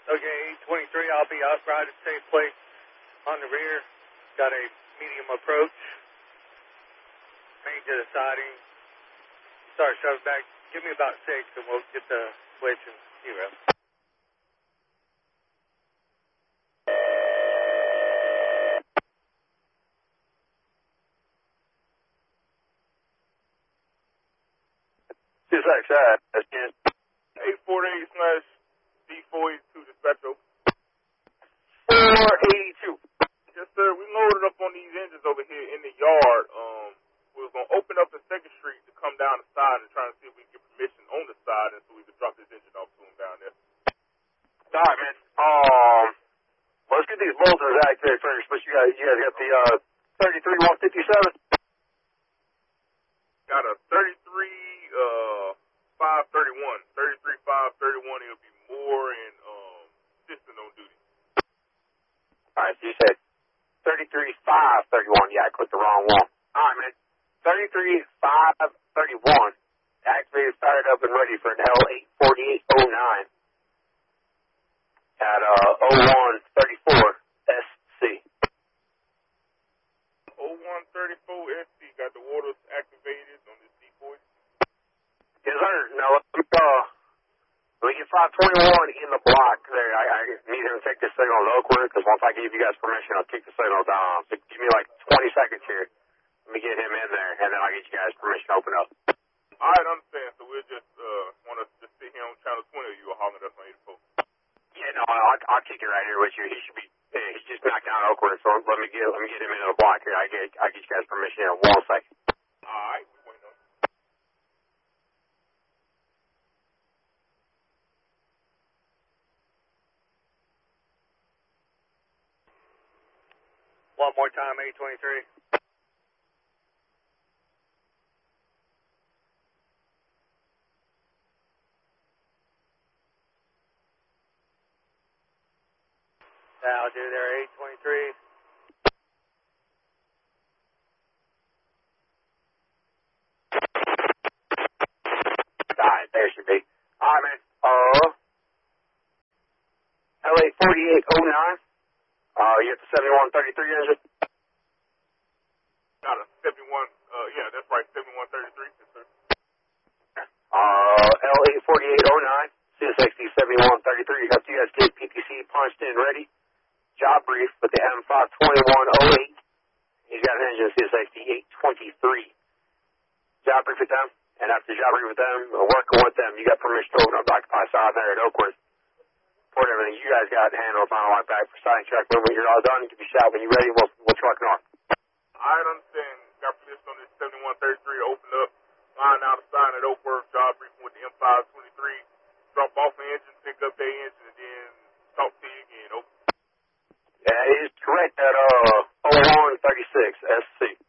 Okay, 823, I'll be upright at safe place on the rear. Got a medium approach. Main to the siding. Start shoving back. Give me about 6 and we'll get the switch and 0. That's 848/D482 dispatcher. 482. Yes, sir. We loaded up on these engines over here in the yard. We was gonna open up the 2nd Street to come down the side and try to see if we can get permission on the side, and so we could drop this engine off to him down there. All right, man. Let's get these bolters activated first. But you guys got the 33-157. Got a 33-531. 33-531. It'll be Moore and assistant on duty. All right, so you said 33-531. Yeah, I clicked the wrong one. All right, man. 33-531. Activated, fired up, and ready for an L84809 at 0134 SC. 0134 SC. Got the waters activated on this D40. Yes, sir. Now, let me get 521 in the block there. I need him to take this signal to Oakwood, because once I give you guys permission, I'll kick the signal down. So give me like 20 seconds here. Let me get him in there, and then I'll get you guys permission to open up. All right, understand. So we'll just want to just sit here on channel 20, or you will holler at us on 84. Yeah, no, I'll kick it right here with you. He should be. He's just knocked down Oakwood, so let me get him into the block here. I'll get you guys permission in 1 second. All right, we waiting on you. One more time, 823. I'll do there, 823. Alright, there should be. Alright, man. LA4809. You have the 7133 engine? Got a 71, yeah, that's right, 7133, yes, sir. LA4809, CSXD 7133. You have you guys get PPC punched in ready. Job brief with the M52108. He's got an engine CSXD 823. Job brief with them, and after job brief with them, working with them, you got permission to open up the Occupy side there at Oakwood. Report everything you guys got handled on like back for sign check. When you're all done, give me a shout when you're ready. We'll truck north. I understand. Got permission on this 7133 to open up, line out a sign at Oakwood, job briefing with the M523, drop off the engine, pick up their engine, and then talk to you again. Open. Yeah, it is correct at 0136 SC.